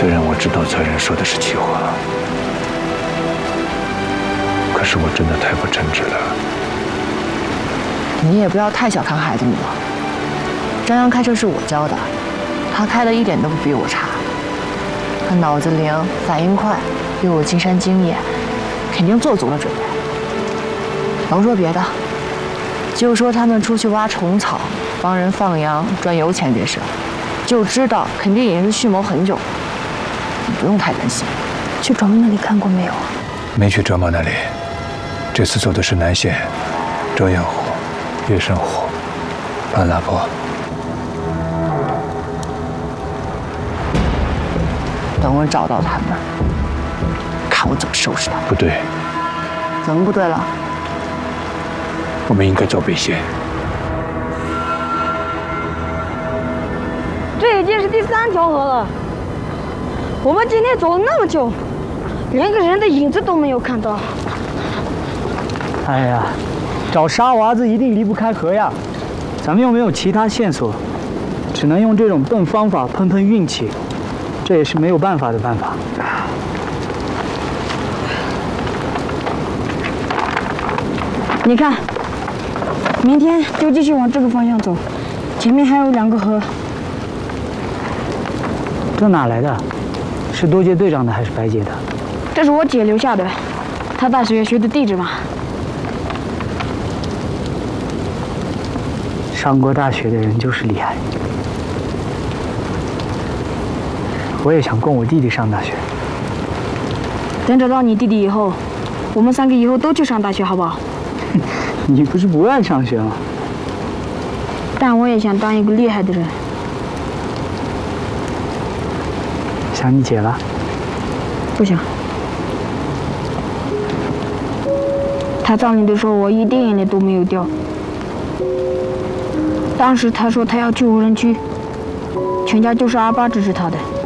虽然我知道财人说的是气话，可是我真的太不称职了。 你也不要太小看孩子们了。张扬开车是我教的，他开的一点都不比我差。他脑子灵，反应快，又有金山经验，肯定做足了准备。甭说别的，就说他们出去挖虫草、帮人放羊、赚油钱这事，就知道肯定也是蓄谋很久了。你不用太担心。 去庄那里看过没有啊？ 没去庄妈那里，这次走的是南线、遮阳湖、月山湖、半拉坡。 等我找到他们，看我怎么收拾他们。 不对， 怎么不对了？ 我们应该走北线。 这已经是第3条河了。我们今天走了那么久，连个人的影子都没有看到。 哎呀，找沙娃子一定离不开河呀，咱们又没有其他线索，只能用这种笨方法碰碰运气，这也是没有办法的办法。 你看，明天就继续往这个方向走，前面还有2个河。 这哪来的？是多杰队长的还是白姐的？ 这是我姐留下的，她大学学的地质嘛。 上过大学的人就是厉害。我也想供我弟弟上大学。 等找到你弟弟以后，我们3个以后都去上大学，好不好？ 你不是不爱上学吗？ 但我也想当一个厉害的人。 想你姐了？ 不想。她葬礼的时候，我一滴眼泪都没有掉。当时她说她要去无人区，全家就是阿爸支持她的。